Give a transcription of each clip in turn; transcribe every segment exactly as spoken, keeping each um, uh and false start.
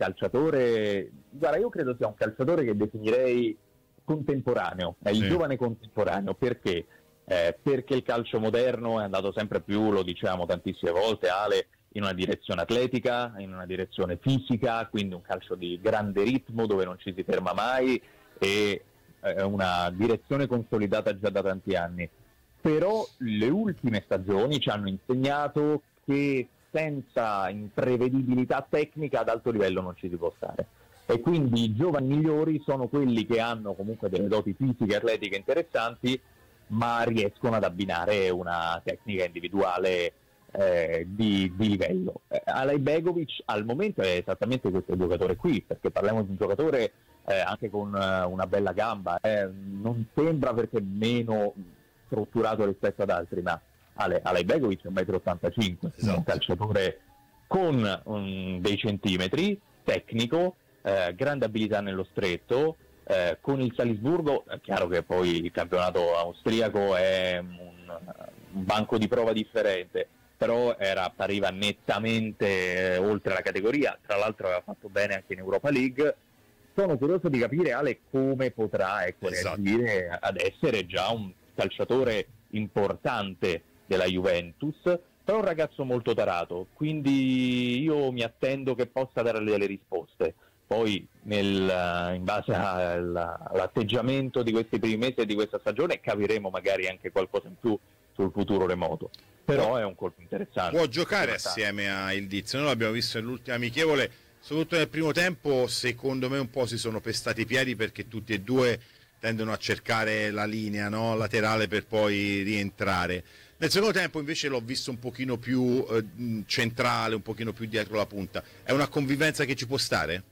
calciatore, guarda, io credo sia un calciatore che definirei contemporaneo, è il sì. giovane contemporaneo, perché? Eh, perché il calcio moderno è andato sempre più, lo diciamo tantissime volte, Ale, in una direzione atletica, in una direzione fisica, quindi un calcio di grande ritmo dove non ci si ferma mai, e eh, una direzione consolidata già da tanti anni. Però le ultime stagioni ci hanno insegnato che senza imprevedibilità tecnica ad alto livello non ci si può stare, e quindi i giovani migliori sono quelli che hanno comunque delle doti fisiche e atletiche interessanti, ma riescono ad abbinare una tecnica individuale eh, di, di livello. Eh, Alejbegovic al momento è esattamente questo giocatore qui, perché parliamo di un giocatore eh, anche con uh, una bella gamba, eh, non sembra perché meno strutturato rispetto ad altri, ma Ale, Alejbegovic è un metro e ottantacinque, esatto. Un calciatore con um, dei centimetri, tecnico, eh, grande abilità nello stretto. Eh, con il Salisburgo è chiaro che poi il campionato austriaco è un, un banco di prova differente, però era, appariva nettamente eh, oltre la categoria, tra l'altro aveva fatto bene anche in Europa League. Sono curioso di capire, Ale, come potrà ecco, esatto. reagire ad essere già un calciatore importante della Juventus, però un ragazzo molto tarato, quindi io mi attendo che possa dare delle risposte. Poi nel, in base alla, all'atteggiamento di questi primi mesi e di questa stagione capiremo magari anche qualcosa in più sul futuro remoto, però può, è un colpo interessante. Può giocare assieme a Ildiz, noi l'abbiamo visto nell'ultima amichevole, soprattutto nel primo tempo secondo me un po' si sono pestati i piedi, perché tutti e due tendono a cercare la linea, no? laterale per poi rientrare. Nel secondo tempo invece l'ho visto un pochino più eh, centrale, un pochino più dietro la punta. È una convivenza che ci può stare?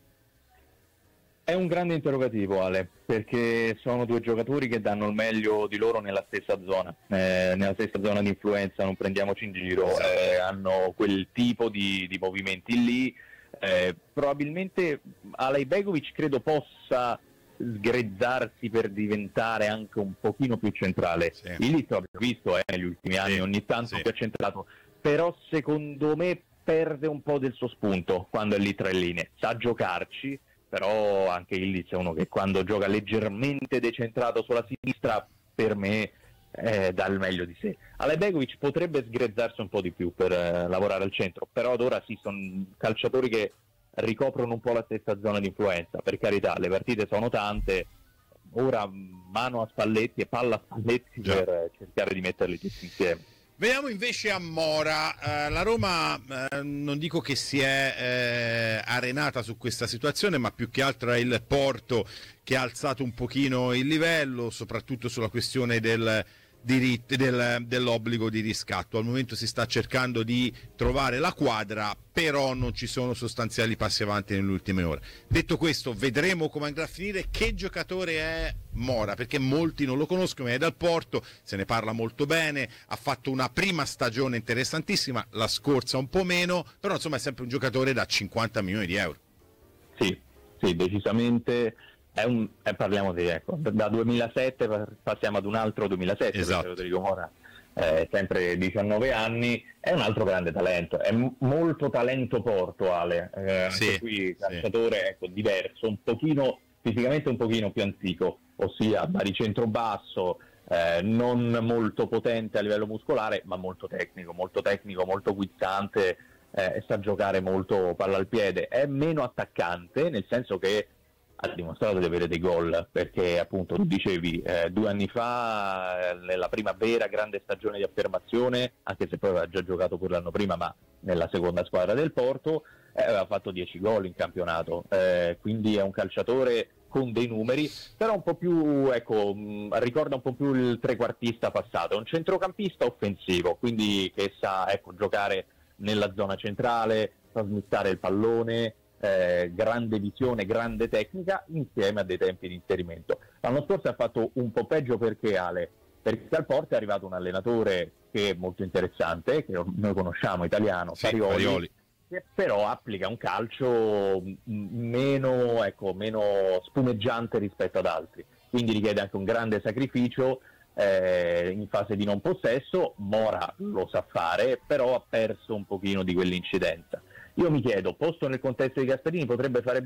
È un grande interrogativo, Ale, perché sono due giocatori che danno il meglio di loro nella stessa zona, eh, nella stessa zona di influenza, non prendiamoci in giro, esatto. eh, hanno quel tipo di, di movimenti lì, eh, probabilmente Alejbegovic credo possa sgrezzarsi per diventare anche un pochino più centrale, sì. Ildiz l'abbiamo visto eh, negli ultimi anni, sì. ogni tanto sì. più accentrato, però secondo me perde un po' del suo spunto quando è lì tra le linee, sa giocarci, però anche Ildiz è uno che quando gioca leggermente decentrato sulla sinistra per me eh, dà il meglio di sé. Alejbegovic potrebbe sgrezzarsi un po' di più per eh, lavorare al centro, però ad ora sì, sono calciatori che ricoprono un po' la stessa zona di influenza, per carità le partite sono tante, ora mano a Spalletti e palla a Spalletti Già. per cercare di metterli tutti insieme. Veniamo invece a Mora, eh, la Roma eh, non dico che si è eh, arenata su questa situazione, ma più che altro è il Porto che ha alzato un pochino il livello, soprattutto sulla questione del diritto, del, dell'obbligo di riscatto. Al momento si sta cercando di trovare la quadra, però non ci sono sostanziali passi avanti nelle ultime ore. Detto questo, vedremo come andrà a finire. Che giocatore è Mora? Perché molti non lo conoscono, è dal Porto, se ne parla molto bene, ha fatto una prima stagione interessantissima, la scorsa un po' meno, però insomma è sempre un giocatore da cinquanta milioni di euro. Sì, sì, decisamente. È un, eh, parliamo di ecco, da duemilasette passiamo ad un altro duemilasette, esatto. Rodrigo Mora, eh, sempre diciannove anni, è un altro grande talento, è m- molto talento Porto, Ale, eh, sì, anche qui calciatore sì. ecco, diverso, un pochino fisicamente un pochino più antico, ossia baricentro basso, eh, non molto potente a livello muscolare, ma molto tecnico, molto tecnico, molto guizzante, eh, e sa giocare molto palla al piede, è meno attaccante, nel senso che ha dimostrato di avere dei gol, perché appunto tu dicevi eh, due anni fa, eh, nella prima vera grande stagione di affermazione, anche se poi aveva già giocato pure l'anno prima, ma nella seconda squadra del Porto, eh, aveva fatto dieci gol in campionato, eh, quindi è un calciatore con dei numeri, però un po' più, ecco, mh, ricorda un po' più il trequartista passato, è un centrocampista offensivo, quindi che sa ecco, giocare nella zona centrale, sa smittare il pallone, Eh, grande visione, grande tecnica insieme a dei tempi di inserimento. L'anno scorso ha fatto un po' peggio perché Ale, perché al Porto è arrivato un allenatore che è molto interessante, che noi conosciamo, italiano, sì, Farioli, Farioli, che però applica un calcio meno, ecco, meno spumeggiante rispetto ad altri, quindi richiede anche un grande sacrificio eh, in fase di non possesso. Mora lo sa fare, però ha perso un pochino di quell'incidenza. Io mi chiedo, posto nel contesto di Gasperini, potrebbe fare